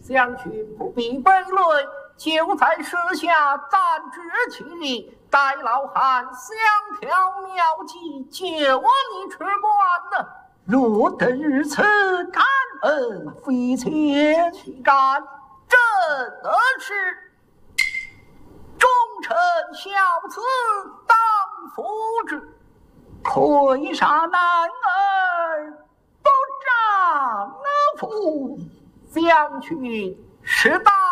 将军不必悲泪，就在舍下暂居其力，待老汉香调妙计，救你出关呢。若得如此，感恩非浅岂敢，真的是忠臣孝子当辅之，愧杀男儿不丈夫。将军是大